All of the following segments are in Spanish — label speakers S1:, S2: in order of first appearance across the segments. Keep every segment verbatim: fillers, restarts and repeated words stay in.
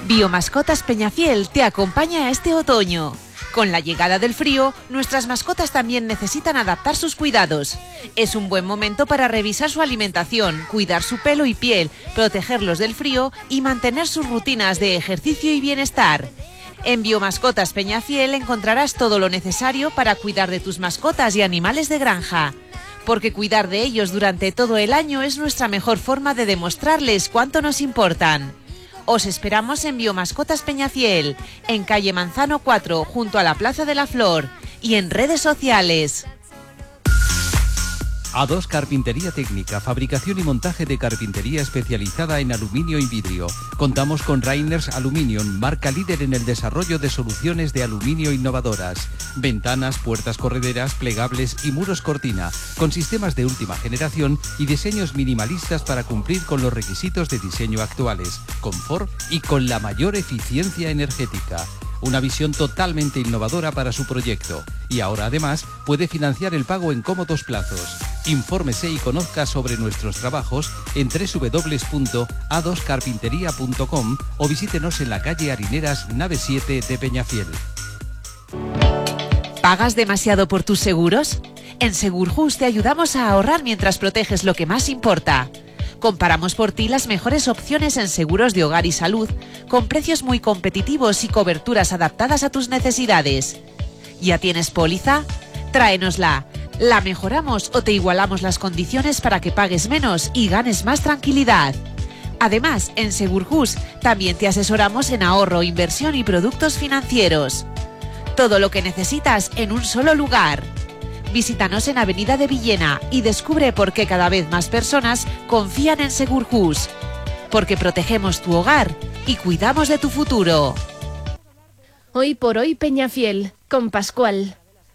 S1: Biomascotas Peñafiel te acompaña este otoño. Con la llegada del frío, nuestras mascotas también necesitan adaptar sus cuidados. Es un buen momento para revisar su alimentación, cuidar su pelo y piel, protegerlos del frío y mantener sus rutinas de ejercicio y bienestar. En Biomascotas Peñafiel encontrarás todo lo necesario para cuidar de tus mascotas y animales de granja. Porque cuidar de ellos durante todo el año es nuestra mejor forma de demostrarles cuánto nos importan. Os esperamos en Biomascotas Peñafiel, en calle Manzano cuatro, junto a la Plaza de la Flor, y en redes sociales.
S2: A dos Carpintería Técnica, fabricación y montaje de carpintería especializada en aluminio y vidrio. Contamos con Rainers Aluminium, marca líder en el desarrollo de soluciones de aluminio innovadoras. Ventanas, puertas correderas, plegables y muros cortina, con sistemas de última generación y diseños minimalistas para cumplir con los requisitos de diseño actuales, confort y con la mayor eficiencia energética. Una visión totalmente innovadora para su proyecto. Y ahora además puede financiar el pago en cómodos plazos. Infórmese y conozca sobre nuestros trabajos en doble u doble u doble u punto a dos carpintería punto com o visítenos en la calle Harineras, nave siete de Peñafiel.
S1: ¿Pagas demasiado por tus seguros? En Segurjus te ayudamos a ahorrar mientras proteges lo que más importa. Comparamos por ti las mejores opciones en seguros de hogar y salud, con precios muy competitivos y coberturas adaptadas a tus necesidades. ¿Ya tienes póliza? Tráenosla. La mejoramos o te igualamos las condiciones para que pagues menos y ganes más tranquilidad. Además, en Segurjus también te asesoramos en ahorro, inversión y productos financieros. Todo lo que necesitas en un solo lugar. Visítanos en Avenida de Villena y descubre por qué cada vez más personas confían en Segurjus. Porque protegemos tu hogar y cuidamos de tu futuro.
S3: Hoy por hoy Peñafiel, con Pascual.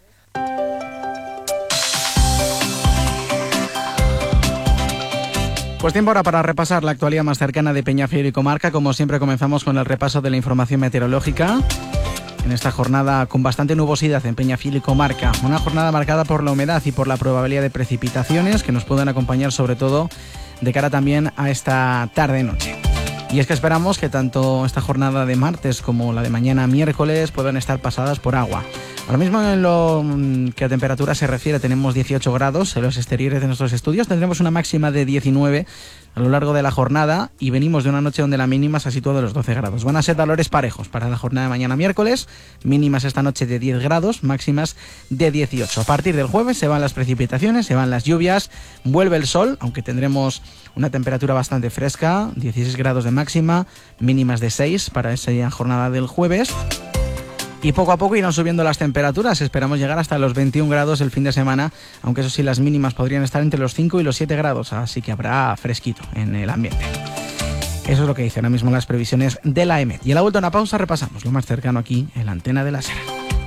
S4: Pues tiempo ahora para repasar la actualidad más cercana de Peñafiel y comarca. Como siempre comenzamos con el repaso de la información meteorológica. En esta jornada con bastante nubosidad en Peñafiel y comarca. Una jornada marcada por la humedad y por la probabilidad de precipitaciones que nos pueden acompañar sobre todo de cara también a esta tarde-noche. Y es que esperamos que tanto esta jornada de martes como la de mañana miércoles puedan estar pasadas por agua. Ahora mismo en lo que a temperatura se refiere tenemos dieciocho grados en los exteriores de nuestros estudios. Tendremos una máxima de diecinueve a lo largo de la jornada y venimos de una noche donde la mínima se ha situado en los doce grados. Van a ser valores parejos para la jornada de mañana miércoles. Mínimas esta noche de diez grados, máximas de dieciocho. A partir del jueves se van las precipitaciones, se van las lluvias, vuelve el sol, aunque tendremos una temperatura bastante fresca, dieciséis grados de máxima, mínimas de seis para esa jornada del jueves. Y poco a poco irán subiendo las temperaturas, esperamos llegar hasta los veintiún grados el fin de semana, aunque eso sí, las mínimas podrían estar entre los cinco y los siete grados, así que habrá fresquito en el ambiente. Eso es lo que dicen ahora mismo las previsiones de la E M E T. Y a la vuelta a una pausa repasamos lo más cercano aquí en la antena de la Sera.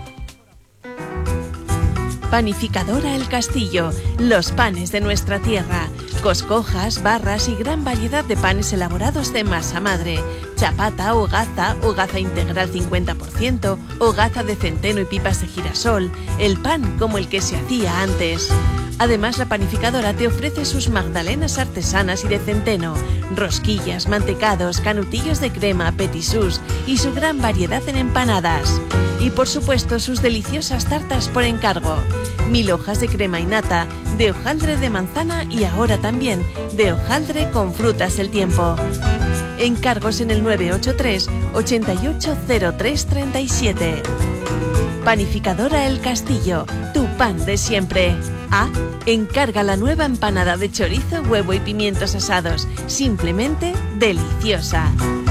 S5: Panificadora El Castillo, los panes de nuestra tierra, coscojas, barras y gran variedad de panes elaborados de masa madre, chapata, hogaza, hogaza integral cincuenta por ciento, hogaza de centeno y pipas de girasol, el pan como el que se hacía antes. Además, la panificadora te ofrece sus magdalenas artesanas y de centeno, rosquillas, mantecados, canutillos de crema, petisús y su gran variedad en empanadas. Y por supuesto, sus deliciosas tartas por encargo. Mil hojas de crema y nata, de hojaldre de manzana y ahora también de hojaldre con frutas del tiempo. Encargos en el nueve ocho tres, ochenta y ocho, cero tres treinta y siete. Panificadora El Castillo, tu pan de siempre. Ah, encarga la nueva empanada de chorizo, huevo y pimientos asados. Simplemente deliciosa.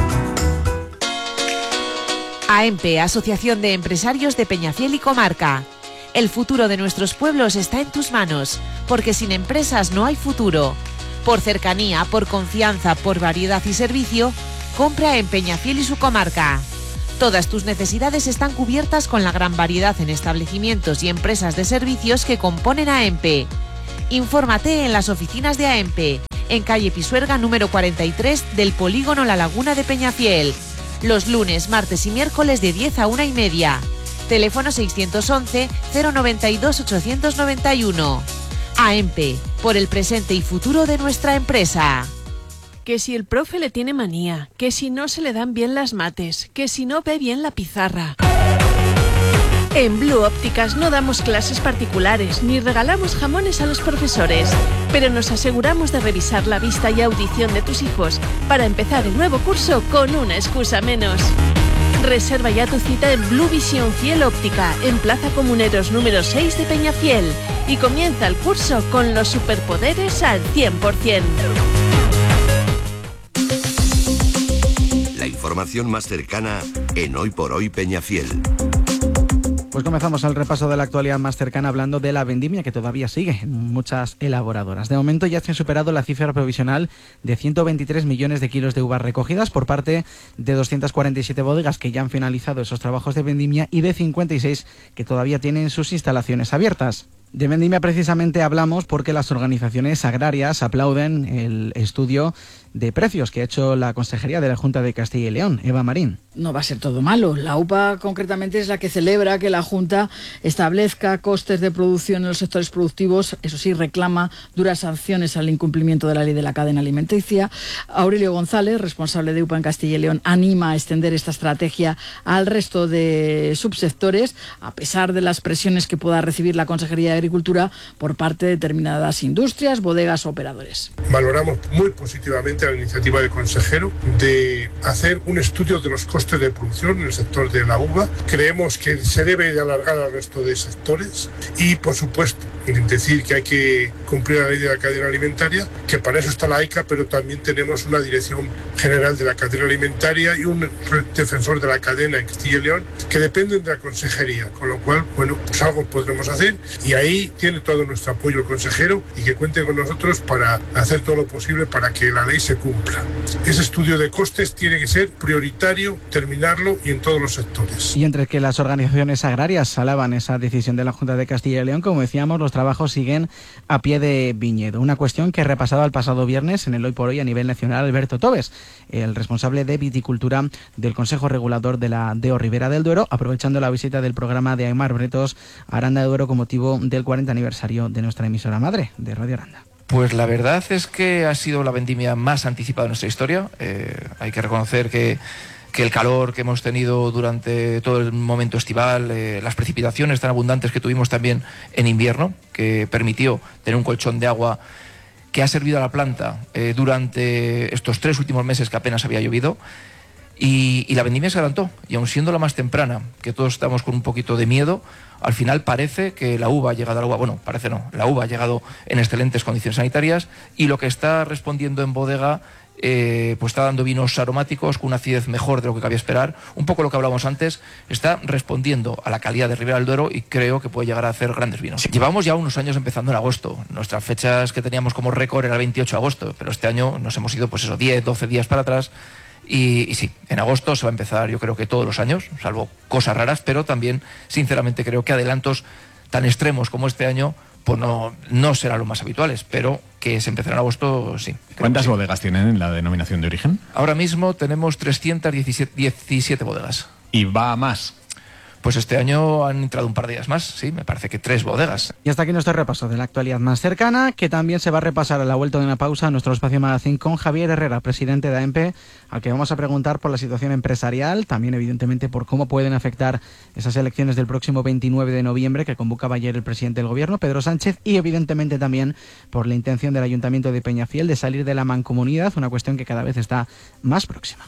S1: A E M P E, Asociación de Empresarios de Peñafiel y Comarca. El futuro de nuestros pueblos está en tus manos, porque sin empresas no hay futuro. Por cercanía, por confianza, por variedad y servicio, compra en Peñafiel y su comarca. Todas tus necesidades están cubiertas con la gran variedad en establecimientos y empresas de servicios que componen a E M P E. Infórmate en las oficinas de A E M P E, en calle Pisuerga número cuarenta y tres del Polígono La Laguna de Peñafiel. Los lunes, martes y miércoles de diez a una y media. Teléfono seiscientos once, cero noventa y dos, ochocientos noventa y uno. A E M P E, por el presente y futuro de nuestra empresa.
S5: que si el profe le tiene manía, que si no se le dan bien las mates, que si no ve bien la pizarra. En Blue Ópticas no damos clases particulares ni regalamos jamones a los profesores, pero nos aseguramos de revisar la vista y audición de tus hijos para empezar el nuevo curso con una excusa menos. Reserva ya tu cita en Blue Visión Fiel Óptica, en Plaza Comuneros número seis de Peñafiel, y comienza el curso con los superpoderes al cien por ciento.
S6: La información más cercana en Hoy por Hoy Peñafiel.
S4: Pues comenzamos el repaso de la actualidad más cercana hablando de la vendimia, que todavía sigue en muchas elaboradoras. De momento ya se ha superado la cifra provisional de ciento veintitrés millones de kilos de uvas recogidas por parte de doscientas cuarenta y siete bodegas que ya han finalizado esos trabajos de vendimia y de cincuenta y seis que todavía tienen sus instalaciones abiertas. De vendimia precisamente hablamos porque las organizaciones agrarias aplauden el estudio de precios que ha hecho la Consejería de la Junta de Castilla y León, Eva Marín.
S7: No va a ser todo malo. La U P A concretamente es la que celebra que la Junta establezca costes de producción en los sectores productivos. Eso sí, reclama duras sanciones al incumplimiento de la ley de la cadena alimenticia. Aurelio González, responsable de U P A en Castilla y León, anima a extender esta estrategia al resto de subsectores, a pesar de las presiones que pueda recibir la Consejería de Agricultura por parte de determinadas industrias, bodegas o operadores.
S8: Valoramos muy positivamente la iniciativa del consejero de hacer un estudio de los costes de producción en el sector de la uva. Creemos que se debe de alargar al resto de sectores y, por supuesto, decir que hay que cumplir la ley de la cadena alimentaria, que para eso está la AICA, pero también tenemos una Dirección General de la Cadena Alimentaria y un defensor de la cadena en Castilla y León que dependen de la consejería, con lo cual, bueno, pues algo podremos hacer y ahí tiene todo nuestro apoyo el consejero y que cuente con nosotros para hacer todo lo posible para que la ley se cumpla. Ese estudio de costes tiene que ser prioritario, terminarlo y en todos los sectores.
S4: Y entre que las organizaciones agrarias alaban esa decisión de la Junta de Castilla y León, como decíamos, los trabajos siguen a pie de viñedo. Una cuestión que repasaba el pasado viernes en el Hoy por Hoy a nivel nacional Alberto Tobes, el responsable de viticultura del Consejo Regulador de la D E O Ribera del Duero, aprovechando la visita del programa de Aymar Bretos a Aranda de Duero con motivo del cuarenta aniversario de nuestra emisora madre, de Radio Aranda.
S9: Pues la verdad es que ha sido la vendimia más anticipada de nuestra historia. Eh, hay que reconocer que que el calor que hemos tenido durante todo el momento estival, eh, las precipitaciones tan abundantes que tuvimos también en invierno, que permitió tener un colchón de agua que ha servido a la planta eh, durante estos tres últimos meses que apenas había llovido, y, y la vendimia se adelantó, y aun siendo la más temprana, que todos estamos con un poquito de miedo, al final parece que la uva ha llegado a la uva, bueno, parece no, la uva ha llegado en excelentes condiciones sanitarias, y lo que está respondiendo en bodega Eh, pues está dando vinos aromáticos con una acidez mejor de lo que cabía esperar, un poco lo que hablábamos antes, está respondiendo a la calidad de Ribera del Duero y creo que puede llegar a hacer grandes vinos. Llevamos ya unos años empezando en agosto, nuestras fechas que teníamos como récord era el veintiocho de agosto, pero este año nos hemos ido pues eso, diez, doce días para atrás y, y sí, en agosto se va a empezar yo creo que todos los años, salvo cosas raras, pero también sinceramente creo que adelantos tan extremos como este año pues no, no serán los más habituales, pero que se empezará en agosto, sí.
S10: ¿Cuántas sí. bodegas tienen en la denominación de origen?
S9: Ahora mismo tenemos trescientas diecisiete bodegas.
S10: ¿Y va a más?
S9: Pues este año han entrado un par de días más, sí, me parece que tres bodegas.
S4: Y hasta aquí nuestro repaso de la actualidad más cercana, que también se va a repasar a la vuelta de una pausa en nuestro espacio magazine con Javier Herrera, presidente de A E M P E, al que vamos a preguntar por la situación empresarial, también evidentemente por cómo pueden afectar esas elecciones del próximo veintinueve de noviembre que convocaba ayer el presidente del gobierno, Pedro Sánchez, y evidentemente también por la intención del Ayuntamiento de Peñafiel de salir de la mancomunidad, una cuestión que cada vez está más próxima.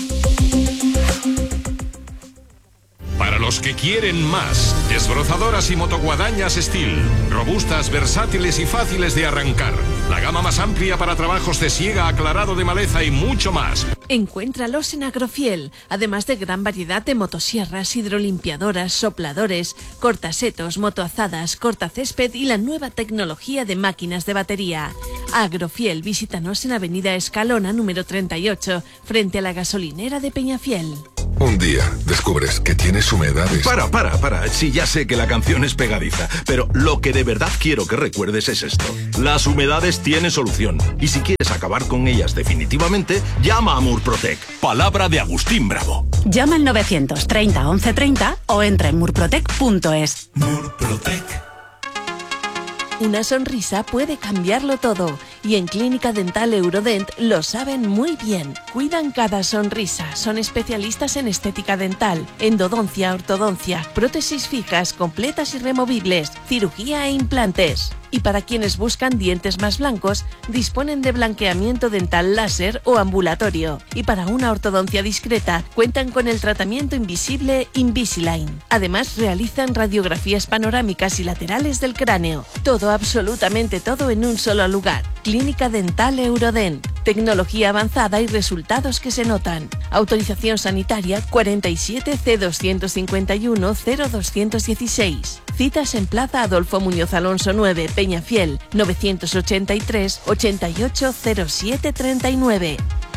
S11: Para los que quieren más, desbrozadoras y motoguadañas Steel, robustas, versátiles y fáciles de arrancar. La gama más amplia para trabajos de siega, aclarado de maleza y mucho más.
S5: Encuéntralos en Agrofiel, además de gran variedad de motosierras, hidrolimpiadoras, sopladores, cortasetos, motoazadas, cortacésped y la nueva tecnología de máquinas de batería. Agrofiel, visítanos en Avenida Escalona número treinta y ocho, frente a la gasolinera de Peñafiel.
S12: Un día descubres que tienes humedades.
S13: Para, para, para. Sí, ya sé que la canción es pegadiza, pero lo que de verdad quiero que recuerdes es esto. Las humedades tienen solución. Y si quieres acabar con ellas definitivamente, llama a Murprotec. Palabra de Agustín Bravo.
S14: Llama al novecientos treinta once treinta o entra en murprotec punto es.
S5: Murprotec. Una sonrisa puede cambiarlo todo Y en Clínica Dental Eurodent lo saben muy bien. Cuidan cada sonrisa. Son especialistas en estética dental, endodoncia, ortodoncia, prótesis fijas, completas y removibles, cirugía e implantes. Y para quienes buscan dientes más blancos, disponen de blanqueamiento dental láser o ambulatorio. Y para una ortodoncia discreta, cuentan con el tratamiento invisible Invisalign. Además, realizan radiografías panorámicas y laterales del cráneo. Todo, absolutamente todo en un solo lugar. Clínica Dental Eurodent. Tecnología avanzada y resultados que se notan. Autorización sanitaria cuarenta y siete C doscientos cincuenta y uno cero doscientos dieciséis. Citas en Plaza Adolfo Muñoz Alonso nueve, Peñafiel, novecientos ochenta y tres ochenta y ocho cero siete treinta y nueve.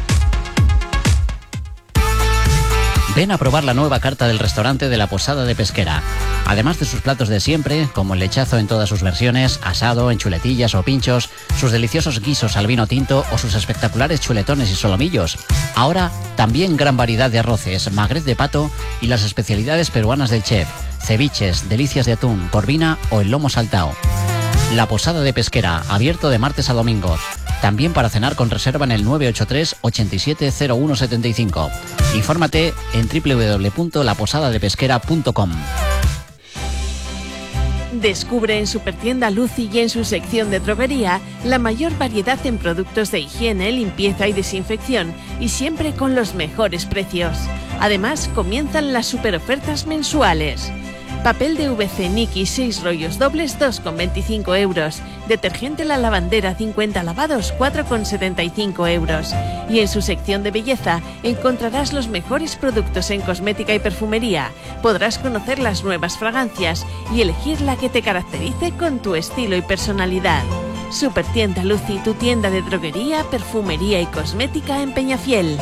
S15: Ven a probar la nueva carta del restaurante de la Posada de Pesquera. Además de sus platos de siempre, como el lechazo en todas sus versiones, asado, en chuletillas o pinchos, sus deliciosos guisos al vino tinto o sus espectaculares chuletones y solomillos. Ahora, también gran variedad de arroces, magret de pato y las especialidades peruanas del chef, ceviches, delicias de atún, corvina o el lomo saltao. La Posada de Pesquera, abierto de martes a domingos. También para cenar con reserva en el nueve ocho tres ochenta y siete cero uno setenta y cinco. Infórmate en doble u doble u doble u punto la posada de pesquera punto com.
S5: Descubre en Supertienda Lucy y en su sección de droguería la mayor variedad en productos de higiene, limpieza y desinfección, y siempre con los mejores precios. Además, comienzan las superofertas mensuales. Papel de V C Niki seis rollos dobles dos con veinticinco euros. Detergente La Lavandera cincuenta lavados cuatro con setenta y cinco euros. Y en su sección de belleza encontrarás los mejores productos en cosmética y perfumería. Podrás conocer las nuevas fragancias y elegir la que te caracterice con tu estilo y personalidad. Supertienda Lucy, tu tienda de droguería, perfumería y cosmética en Peñafiel.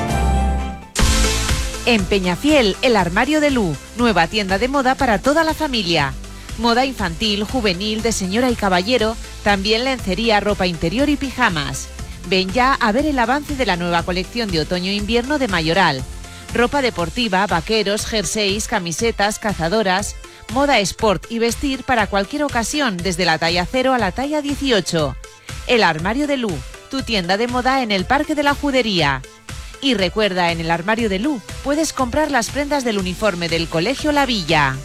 S1: En Peñafiel, el Armario de Lu, nueva tienda de moda para toda la familia. Moda infantil, juvenil, de señora y caballero, también lencería, ropa interior y pijamas. Ven ya a ver el avance de la nueva colección de otoño-invierno de Mayoral. Ropa deportiva, vaqueros, jerseys, camisetas, cazadoras, moda sport y vestir para cualquier ocasión, desde la talla cero a la talla dieciocho. El Armario de Lu, tu tienda de moda en el Parque de la Judería. Y recuerda, en el Armario de Lu puedes comprar las prendas del uniforme del Colegio La Villa.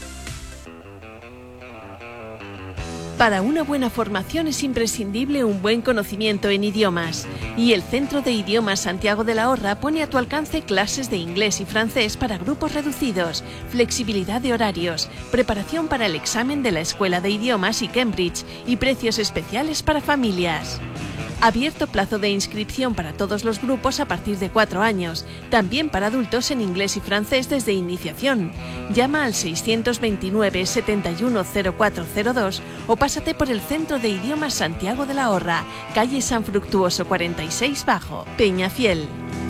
S5: Para una buena formación es imprescindible un buen conocimiento en idiomas. Y el Centro de Idiomas Santiago de la Horra pone a tu alcance clases de inglés y francés para grupos reducidos, flexibilidad de horarios, preparación para el examen de la Escuela de Idiomas y Cambridge y precios especiales para familias. Abierto plazo de inscripción para todos los grupos a partir de cuatro años, también para adultos en inglés y francés desde iniciación. Llama al seiscientos veintinueve setenta y uno cero cuatro cero dos o pásate por el Centro de Idiomas Santiago de la Horra, calle San Fructuoso cuarenta y seis Bajo, Peñafiel.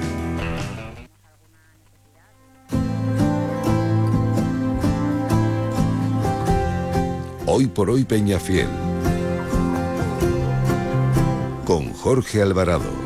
S6: Hoy por hoy Peñafiel. Con Jorge Alvarado.